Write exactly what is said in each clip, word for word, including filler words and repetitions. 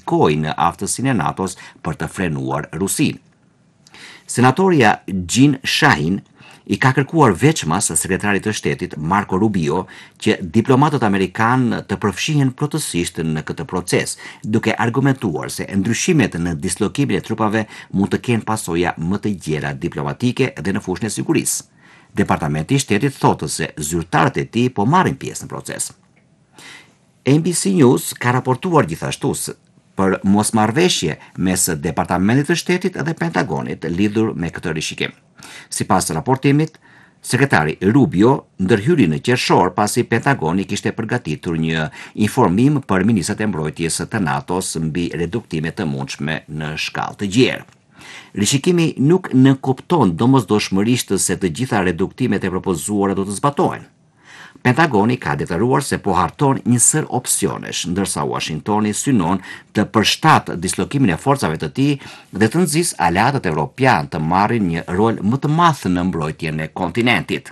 verifikojnë aftësinë e NATO-s për të frenuar Rusinë. Senatorja Jean Shahin i ka kërkuar veçmas sekretarit të shtetit Marco Rubio që diplomatët amerikanë të përfshihen plotësisht në këtë proces, duke argumentuar se ndryshimet në dislokimin e trupave mund të kenë pasoja më të gjera diplomatike dhe në fushën e sigurisë. Departamenti i shtetit thotë se zyrtarët e tij po marrin pjesë në proces. A B C News ka raportuar gjithashtu për mosmarrveshje mes Departamentit të Shtetit dhe Pentagonit lidhur me këtë rishikim. Sipas raportimit, sekretari Rubio ndërhyri në qershor pasi Pentagoni kishte përgatitur një informim për ministrat e mbrojtjes të NATO-s mbi reduktime të mundshme në shkallë të gjerë. Rishikimi nuk nënkupton domosdoshmërisht se të gjitha reduktimet e propozuara do të zbatohen. Pentagoni ka deklaruar se po harton një sër opsionesh, ndërsa Washingtoni synon të përshtatë dislokimin e forcave të tij dhe të nxjisë aleatët evropian të marrin një rol më të madh në mbrojtjen e kontinentit.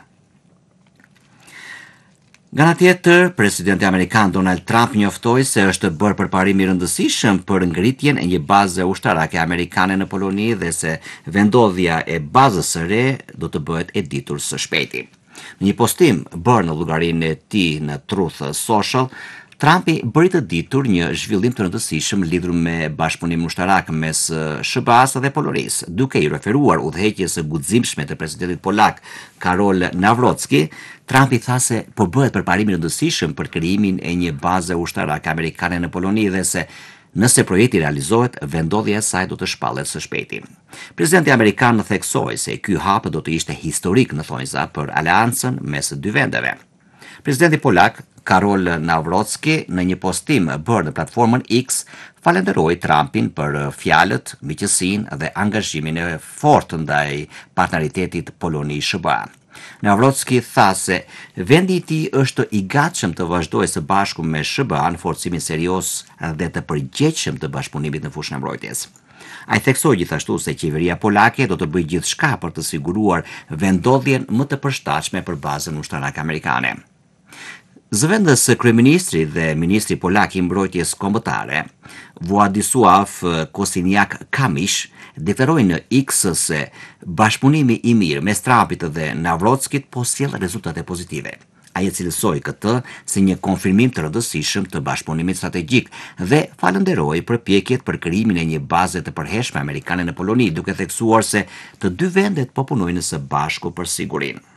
Nga ana tjetër, presidenti amerikan Donald Trump njoftoi se është bërë përparim i rëndësishëm për ngritjen e një baze ushtarake amerikane në Poloni dhe se vendodhja e bazës së re do të bëhet e ditur së shpejti. Në një postim bërë në llogarinë e tij në Truth Social, Trumpi bëri të ditur një zhvillim të rëndësishëm lidhur me bashkëpunimin ushtarak mes S B A-s dhe Polonisë, duke i referuar udhëheqjes së guximshme të presidentit polak Karol Nawrocki. Trumpi tha se po bëhet përparim i rëndësishëm për krijimin e një baze ushtarake amerikane në Poloni dhe se nëse projekti realizohet, vendodhja e saj do të shpallet së shpejti. Presidenti amerikan theksoi se ky hap do të ishte historik në thonjza për aleancën mes dy vendeve. Presidenti polak Karol Nawrocki në një postim bërë në platformën X falenderoi Trumpin për fjalët, miqësinë dhe angazhimin e fortë ndaj partneritetit Poloni-S B A. Nawrocki tha se vendi i tij është i gatshëm të vazhdojë së bashku me S B A në forcimin serioz dhe të përgjegjshëm të bashkëpunimit në fushën e mbrojtjes. Ai theksoi gjithashtu se qeveria polake do të bëjë gjithçka për të siguruar vendodhjen më të përshtatshme për bazën ushtarake amerikane. Zëvendës kryeministri dhe ministri polak i mbrojtjes kombëtare, Władysław Kosiniak-Kamysz, deklaroi në X se bashkëpunimi i mirë mes Trumpit dhe Nawrockit po sjell rezultate pozitive. Ai e cilësoi këtë si një konfirmim të rëndësishëm të bashkëpunimit strategjik dhe falenderoi përpjekjet për krijimin e një baze të përhershme amerikane në Poloni, duke theksuar se të dy vendet po punojnë së bashku për sigurinë.